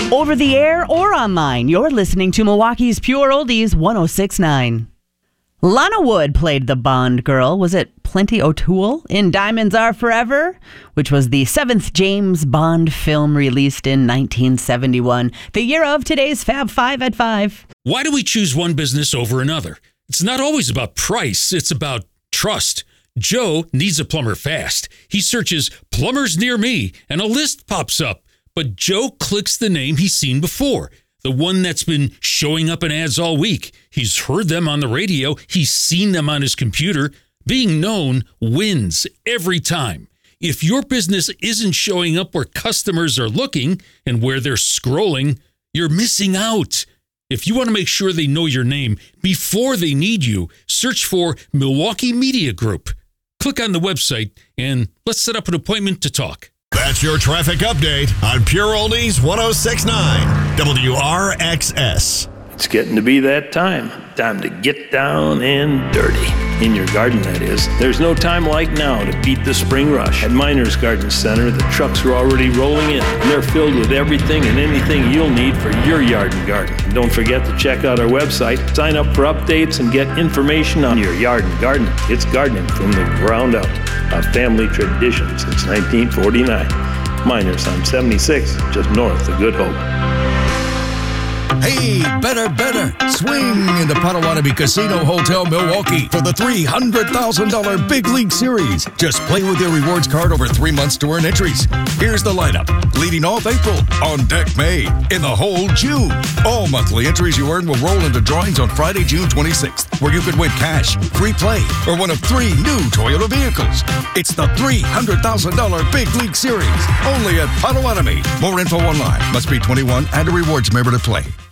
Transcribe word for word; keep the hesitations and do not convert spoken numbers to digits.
Over the air or online, you're listening to Milwaukee's Pure Oldies one oh six point nine. Lana Wood played the Bond girl, was it Plenty O'Toole, in Diamonds Are Forever, which was the seventh James Bond film released in nineteen seventy-one, the year of today's Fab Five at five. Why do we choose one business over another? It's not always about price, it's about trust. Joe needs a plumber fast. He searches plumbers near me and a list pops up. But Joe clicks the name he's seen before, the one that's been showing up in ads all week. He's heard them on the radio. He's seen them on his computer. Being known wins every time. If your business isn't showing up where customers are looking and where they're scrolling, you're missing out. If you want to make sure they know your name before they need you, search for Milwaukee Media Group. Click on the website and let's set up an appointment to talk. That's your traffic update on Pure Oldies one oh six point nine W R X S. It's getting to be that time. Time to get down and dirty. In your garden, that is. There's no time like now to beat the spring rush. At Miners Garden Center, the trucks are already rolling in, and they're filled with everything and anything you'll need for your yard and garden. And don't forget to check out our website, sign up for updates, and get information on your yard and garden. It's gardening from the ground up. A family tradition since nineteen forty-nine. Miners on seventy-six, just north of Good Hope. Hey, better, better. Swing into Potawatomi Casino Hotel Milwaukee for the three hundred thousand dollars Big League Series. Just play with your rewards card over three months to earn entries. Here's the lineup. Leading off April, on deck May, in the hole June. All monthly entries you earn will roll into drawings on Friday, June twenty-sixth, where you could win cash, free play, or one of three new Toyota vehicles. It's the three hundred thousand dollars Big League Series, only at Potawatomi. More info online. Must be twenty-one and a rewards member to play.